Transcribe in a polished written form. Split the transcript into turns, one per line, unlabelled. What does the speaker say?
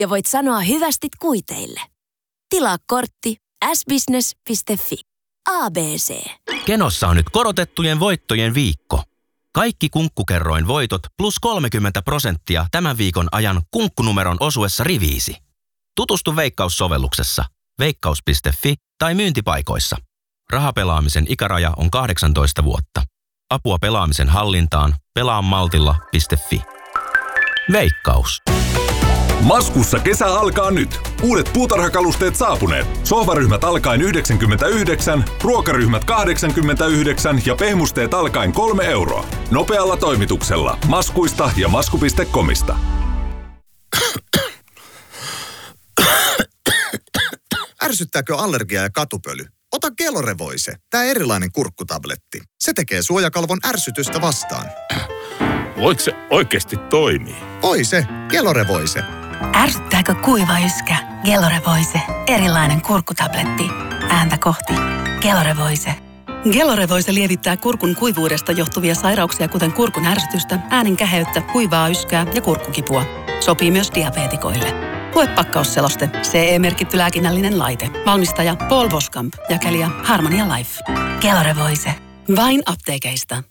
ja voit sanoa hyvästit kuiteille. Tilaa kortti sbusiness.fi. ABC.
Kenossa on nyt korotettujen voittojen viikko. Kaikki Kunkkukerroin voitot plus 30% tämän viikon ajan kunkkunumeron osuessa riviisi. Tutustu Veikkaus-sovelluksessa, veikkaus.fi tai myyntipaikoissa. Rahapelaamisen ikäraja on 18 vuotta. Apua pelaamisen hallintaan pelaamaltilla.fi. Veikkaus.
Maskussa kesä alkaa nyt. Uudet puutarhakalusteet saapuneet. Sohvaryhmät alkaen 99, ruokaryhmät 89 ja pehmusteet alkaen 3 euroa. Nopealla toimituksella. Maskuista ja masku.comista.
Ärsyttääkö allergia ja katupöly? Ota Gelorevoise, tää erilainen kurkkutabletti. Se tekee suojakalvon ärsytystä vastaan.
Voiko se oikeasti toimii?
Voi se, Gelorevoise.
Ärsyttääkö kuiva yskä? Gelorevoise, erilainen kurkkutabletti. Ääntä kohti. Gelorevoise.
Gelorevoise lievittää kurkun kuivuudesta johtuvia sairauksia, kuten kurkun ärsytystä, äänen käheyttä, kuivaa yskää ja kurkkukipua. Sopii myös diabeetikoille. Lue pakkausseloste. CE-merkitty lääkinnällinen laite. Valmistaja Paul Boskamp. Jakelija Harmonia Life.
Gelorevoise.
Vain apteekeista.